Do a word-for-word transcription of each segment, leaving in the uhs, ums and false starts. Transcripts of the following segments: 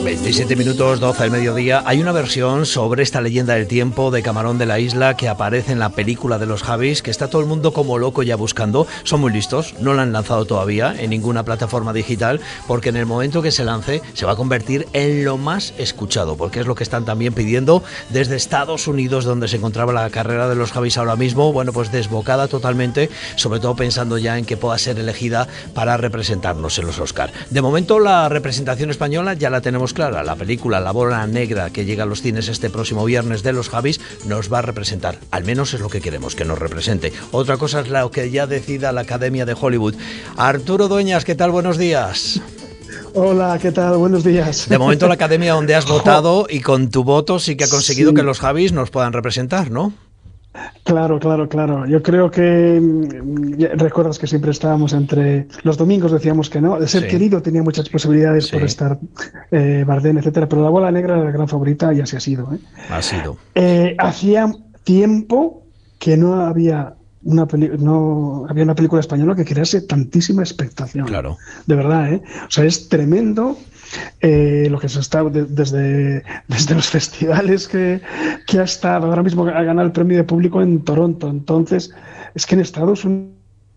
veintisiete minutos, doce del mediodía. Hay una versión sobre esta leyenda del tiempo de Camarón de la Isla que aparece en la película de los Javis, que está todo el mundo como loco ya buscando. Son muy listos, no la han lanzado todavía en ninguna plataforma digital, porque en el momento que se lance se va a convertir en lo más escuchado, porque es lo que están también pidiendo desde Estados Unidos, donde se encontraba la carrera de los Javis ahora mismo. Bueno, pues desbocada totalmente, sobre todo pensando ya en que pueda ser elegida para representarnos en los Oscar. De momento la representación española ya la tenemos clara. La película La Bola Negra, que llega a los cines este próximo viernes, de los Javis, nos va a representar. Al menos es lo que queremos, que nos represente. Otra cosa es lo que ya decida la Academia de Hollywood. Arturo Dueñas, ¿qué tal? Buenos días. Hola, ¿qué tal? Buenos días. De momento la Academia donde has votado, y con tu voto sí que ha conseguido sí. que los Javis nos puedan representar, ¿no? Claro, claro, claro. Yo creo que recuerdas que siempre estábamos entre los domingos, decíamos que no. De ser sí. querido tenía muchas posibilidades sí. por estar eh, Bardem, etcétera. Pero La Bola Negra era la gran favorita y así ha sido. ¿eh? Ha sido. Eh, hacía tiempo que no había una peli no había una película española que crease tantísima expectación. Claro. De verdad, ¿eh? O sea, es tremendo. Eh, lo que se está de, desde, desde los festivales que, que ha estado, ahora mismo ha ganado el premio de público en Toronto. Entonces, es que en Estados Unidos...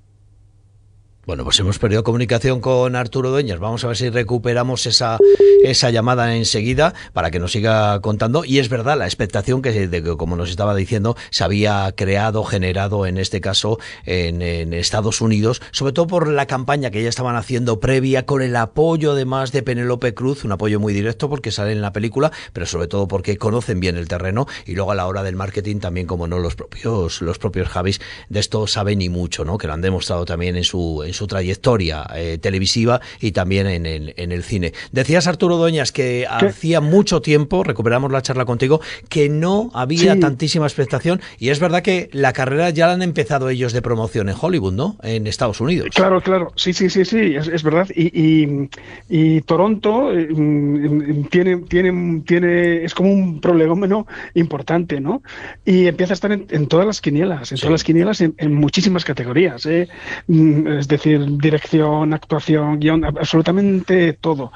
Bueno, pues hemos perdido comunicación con Arturo Dueñas. Vamos a ver si recuperamos esa, esa llamada enseguida para que nos siga contando. Y es verdad, la expectación que, de, como nos estaba diciendo, se había creado, generado en este caso en, en Estados Unidos, sobre todo por la campaña que ya estaban haciendo previa, con el apoyo además de Penélope Cruz, un apoyo muy directo porque sale en la película, pero sobre todo porque conocen bien el terreno, y luego a la hora del marketing también, como no, los propios los propios Javis de esto saben y mucho, ¿no? Que lo han demostrado también en su en su trayectoria eh, televisiva y también en el, en el cine. Decías, Arturo Dueñas, que ¿Qué? hacía mucho tiempo, recuperamos la charla contigo, que no había sí. tantísima expectación, y es verdad que la carrera ya la han empezado ellos de promoción en Hollywood, ¿no? En Estados Unidos. Claro, claro, sí, sí, sí, sí, es, es verdad. Y, y, y Toronto eh, tiene, tiene, tiene, es como un prolegómeno importante, ¿no? Y empieza a estar en, en todas las quinielas, en sí. todas las quinielas, en, en muchísimas categorías, ¿eh? Es decir, dirección, actuación, guión, absolutamente todo.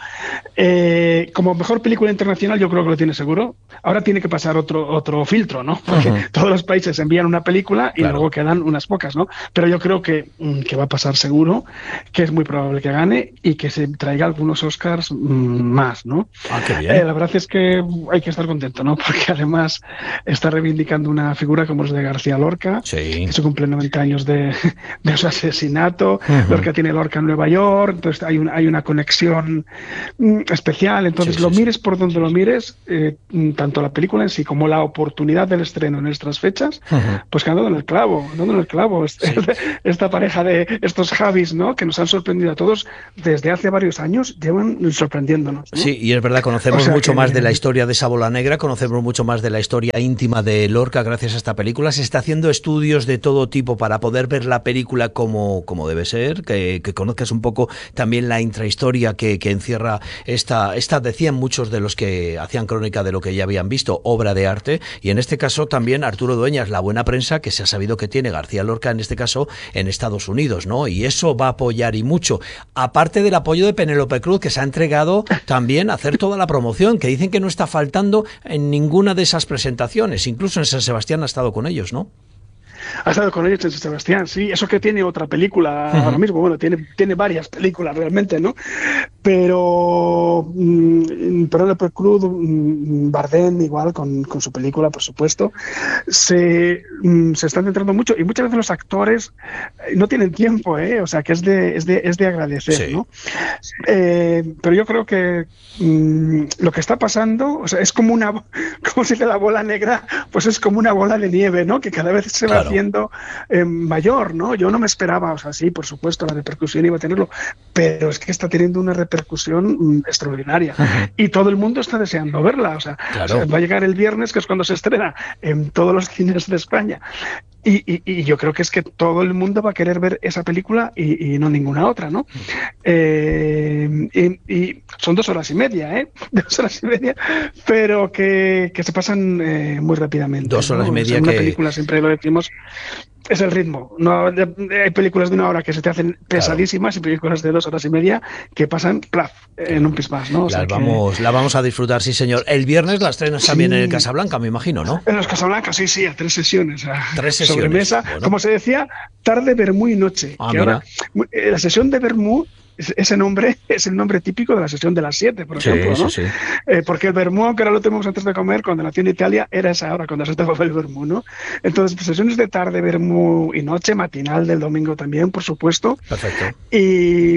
Eh, como mejor película internacional yo creo que lo tiene seguro. Ahora tiene que pasar otro otro filtro, ¿no? Porque uh-huh. todos los países envían una película y claro. luego quedan unas pocas, ¿no? Pero yo creo que, que va a pasar seguro, que es muy probable que gane y que se traiga algunos Oscars más, ¿no? Ah, qué bien. Eh, la verdad es que hay que estar contento, ¿no? Porque además está reivindicando una figura como es de García Lorca, sí. que se cumplen noventa años de, de su asesinato. Uh-huh. Lorca tiene Lorca en Nueva York, entonces hay, un, hay una conexión mm, especial. Entonces, sí, lo sí, mires sí. por donde lo mires, eh, tanto la película en sí como la oportunidad del estreno en nuestras fechas, uh-huh. pues que han dado en el clavo, dando en el clavo. Sí. Esta pareja de estos Javis, ¿no? Que nos han sorprendido a todos desde hace varios años, llevan sorprendiéndonos, ¿no? Sí, y es verdad, conocemos o sea, mucho que... más de la historia de esa bola negra, conocemos mucho más de la historia íntima de Lorca gracias a esta película. Se está haciendo estudios de todo tipo para poder ver la película como, como debe ser, que, que conozcas un poco también la intrahistoria que, que encierra esta, esta, decían muchos de los que hacían crónica de lo que ya habían visto, obra de arte, y en este caso también Arturo Dueñas, la buena prensa que se ha sabido que tiene García Lorca en este caso en Estados Unidos, ¿no? Y eso va a apoyar y mucho, aparte del apoyo de Penélope Cruz, que se ha entregado también a hacer toda la promoción, que dicen que no está faltando en ninguna de esas presentaciones, incluso en San Sebastián ha estado con ellos, ¿no? Ha estado con ellos en San Sebastián, sí, eso que tiene otra película uh-huh. ahora mismo, bueno, tiene, tiene varias películas realmente, ¿no? Pero mmm, Penélope Cruz, mmm, Bardem igual con, con su película, por supuesto, se, mmm, se están centrando mucho y muchas veces los actores no tienen tiempo, ¿eh? O sea, que es de, es de, es de agradecer, sí. ¿no? Eh, pero yo creo que mmm, lo que está pasando, o sea, es como una, como si de la bola negra, pues es como una bola de nieve, ¿no? Que cada vez se va claro. haciendo eh, mayor, ¿no? Yo no me esperaba, o sea, sí, por supuesto, la repercusión iba a tenerlo, pero es que está teniendo una repercusión mm, extraordinaria. Uh-huh. Y todo el mundo está deseando verla, o sea, claro. o sea, va a llegar el viernes, que es cuando se estrena en todos los cines de España. Y, y, y yo creo que es que todo el mundo va a querer ver esa película y, y no ninguna otra, ¿no? Eh, y, y son dos horas y media, ¿eh? Dos horas y media, pero que, que se pasan eh, muy rápidamente. Dos horas ¿no? y media o sea, una que... película, siempre lo decimos, Es el ritmo. No, hay películas de una hora que se te hacen pesadísimas, claro, y películas de dos horas y media que pasan plaf, claro, en un pis más, ¿no? O sea las que... vamos, la vamos a disfrutar, sí señor. El viernes las estrenas, sí, también en el Casablanca, me imagino, ¿no? En los Casablanca, sí, sí, a tres sesiones. A tres sesiones. Sobremesa, bueno, como se decía, tarde, vermú y noche. Ah, que mira. Ahora, la sesión de vermú, ese nombre es el nombre típico de la sesión de las siete, por ejemplo, sí, ¿no? Sí, sí. Eh, porque el vermú, aunque ahora lo tenemos antes de comer, cuando nació en Italia, era esa hora, cuando se tomaba el vermú, ¿no? Entonces, pues, sesiones de tarde, vermú y noche, matinal del domingo también, por supuesto. Perfecto. Y,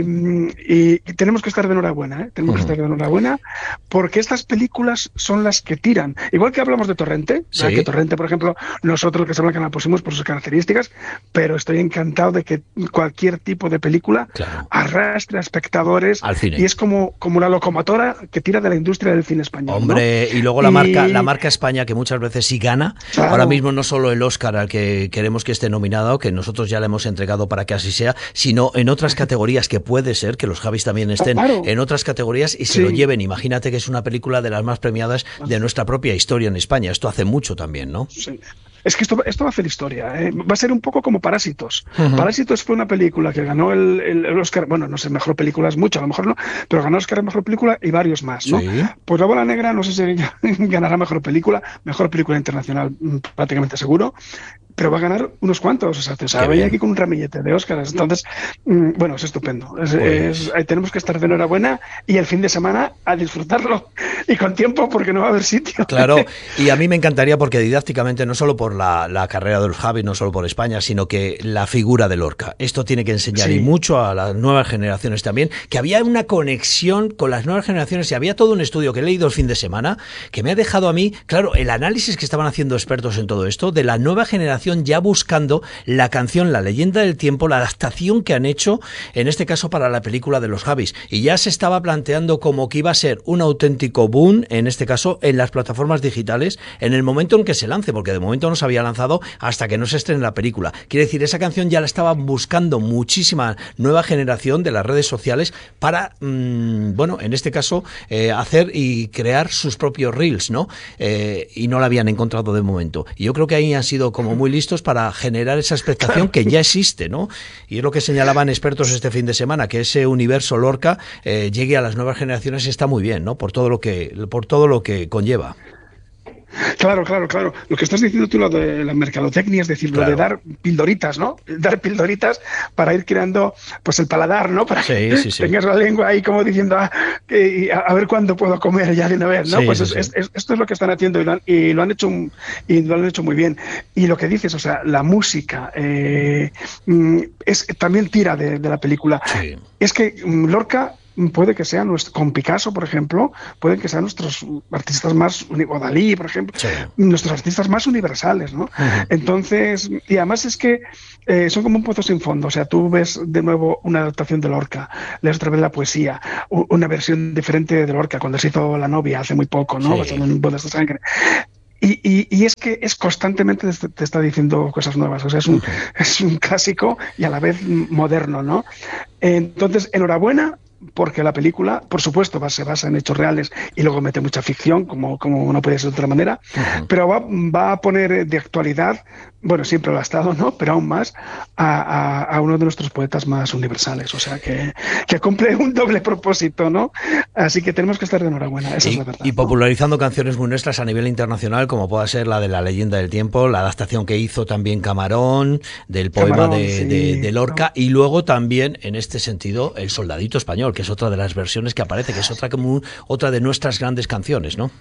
y, y tenemos que estar de enhorabuena, ¿eh? Tenemos uh-huh. que estar de enhorabuena, porque estas películas son las que tiran. Igual que hablamos de Torrente, sí, que Torrente, por ejemplo, nosotros que que la pusimos por sus características, pero estoy encantado de que cualquier tipo de película, claro, arrastre a espectadores al cine. Y es como, como la locomotora que tira de la industria del cine español. Hombre, ¿no? y luego la y... marca la marca España, que muchas veces sí gana. Claro. Ahora mismo no solo el Oscar al que queremos que esté nominado, que nosotros ya le hemos entregado para que así sea, sino en otras categorías, que puede ser que los Javis también estén claro. en otras categorías y se sí. lo lleven. Imagínate que es una película de las más premiadas de nuestra propia historia en España. Esto hace mucho también, ¿no? Sí. Es que esto, esto va a hacer historia, ¿eh? Va a ser un poco como Parásitos. Uh-huh. Parásitos fue una película que ganó el, el, el Oscar, bueno, no sé, mejor película es mucho, a lo mejor no, pero ganó Oscar de mejor película y varios más, ¿no? Sí. Pues La Bola Negra, no sé si ganará mejor película, mejor película internacional, prácticamente seguro, pero va a ganar unos cuantos, o sea, o sea venía aquí con un ramillete de Óscares, entonces, mmm, bueno, es estupendo, es, es, es, tenemos que estar de enhorabuena y el fin de semana a disfrutarlo, y con tiempo porque no va a haber sitio. Claro, y a mí me encantaría porque didácticamente, no solo por la, la carrera de los Javis, no solo por España, sino que la figura de Lorca, esto tiene que enseñar sí. y mucho a las nuevas generaciones también, que había una conexión con las nuevas generaciones y había todo un estudio que he leído el fin de semana que me ha dejado a mí, claro, el análisis que estaban haciendo expertos en todo esto, de la nueva generación ya buscando la canción La Leyenda del Tiempo, la adaptación que han hecho, en este caso para la película de los Javis, y ya se estaba planteando como que iba a ser un auténtico boom, en este caso en las plataformas digitales, en el momento en que se lance, porque de momento no se había lanzado hasta que no se estrene la película. Quiere decir, esa canción ya la estaba buscando muchísima nueva generación de las redes sociales para, mmm, bueno, en este caso, eh, hacer y crear sus propios reels, ¿no? Eh, y no la habían encontrado de momento. Y yo creo que ahí han sido como muy listos para generar esa expectación que ya existe, ¿no? Y es lo que señalaban expertos este fin de semana, que ese universo Lorca eh, llegue a las nuevas generaciones y está muy bien, ¿no? Por todo lo que, por todo lo que conlleva. Claro, claro, claro. Lo que estás diciendo tú, lo de la mercadotecnia, es decir, claro. lo de dar pildoritas, ¿no? Dar pildoritas para ir creando, pues, el paladar, ¿no? Para sí, que sí, sí. tengas la lengua ahí como diciendo, ah, que, a, a ver cuándo puedo comer ya de una vez, ¿no? Sí, pues sí, es, sí. Es, es, esto es lo que están haciendo y lo han, y lo han hecho y lo han hecho muy bien. Y lo que dices, o sea, la música eh, es también tira de, de la película. Sí. Es que Lorca puede que sea nuestro, con Picasso, por ejemplo, pueden que sean nuestros artistas más, o Dalí, por ejemplo, sí. nuestros artistas más universales, ¿no? Uh-huh. Entonces, y además es que eh, son como un pozo sin fondo, o sea, tú ves de nuevo una adaptación de Lorca, lees otra vez la poesía, una versión diferente de Lorca, cuando se hizo La novia hace muy poco, ¿no? Sí. En Bodas de sangre. Y, y, y es que es constantemente te, te está diciendo cosas nuevas, o sea, es un, es un clásico y a la vez moderno, ¿no? Entonces, enhorabuena, porque la película, por supuesto, va, se basa en hechos reales y luego mete mucha ficción, como, como no puede ser de otra manera, uh-huh. pero va, va a poner de actualidad, bueno, siempre lo ha estado, ¿no? Pero aún más, a, a, a uno de nuestros poetas más universales, o sea, que, que cumple un doble propósito, ¿no? Así que tenemos que estar de enhorabuena, esa y, es la verdad. Y popularizando, ¿no?, canciones muy nuestras a nivel internacional, como pueda ser la de La Leyenda del Tiempo, la adaptación que hizo también Camarón, del poema Camarón, de, sí, de, de Lorca, no. y luego también, en este sentido, El Soldadito Español, que es otra de las versiones que aparece, que es otra como otra de nuestras grandes canciones, ¿no?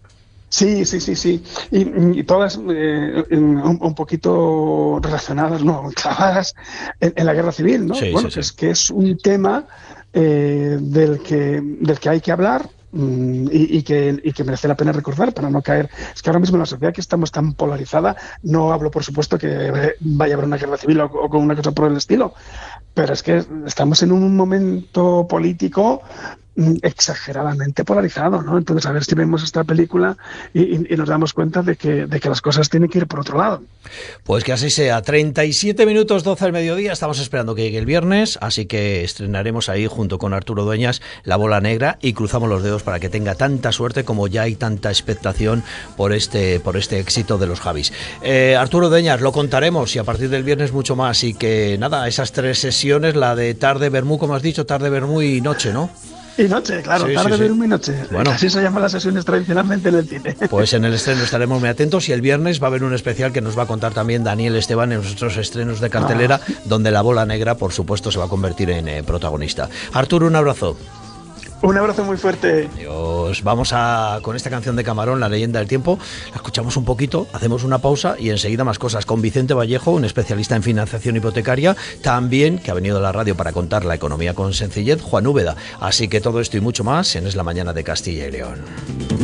Sí, sí, sí, sí. Y, y todas eh, un, un poquito relacionadas, ¿no? Clavadas en, en la guerra civil, ¿no? Sí, bueno, sí, que sí. es que es un tema eh, del que del que hay que hablar. Y, y, que, y que merece la pena recordar para no caer. Es que ahora mismo en la sociedad que estamos tan polarizada, no hablo por supuesto que vaya a haber una guerra civil o, o con una cosa por el estilo, pero es que estamos en un momento político exageradamente polarizado, ¿no? Entonces, a ver si vemos esta película y, y, y nos damos cuenta de que, de que las cosas tienen que ir por otro lado. Pues que así sea. treinta y siete minutos doce del mediodía. Estamos esperando que llegue el viernes, así que estrenaremos ahí junto con Arturo Dueñas La Bola Negra y cruzamos los dedos para que tenga tanta suerte como ya hay tanta expectación por este, por este éxito de los Javis. Eh, Arturo Dueñas, lo contaremos y a partir del viernes mucho más. Y que nada, esas tres sesiones, la de tarde, vermú, como has dicho, tarde, vermú y noche, ¿no? Y noche, claro, sí, tarde, sí, vermú sí. y noche. Bueno. Así se llaman las sesiones tradicionalmente en el cine. Pues en el estreno estaremos muy atentos y el viernes va a haber un especial que nos va a contar también Daniel Esteban en nuestros estrenos de cartelera, ah. donde La Bola Negra, por supuesto, se va a convertir en eh, protagonista. Arturo, un abrazo. Un abrazo muy fuerte. Adiós. Vamos a con esta canción de Camarón, La Leyenda del Tiempo. La escuchamos un poquito, hacemos una pausa y enseguida más cosas con Vicente Vallejo, un especialista en financiación hipotecaria, también que ha venido a la radio para contar la economía con sencillez, Juan Úbeda. Así que todo esto y mucho más en Es la Mañana de Castilla y León.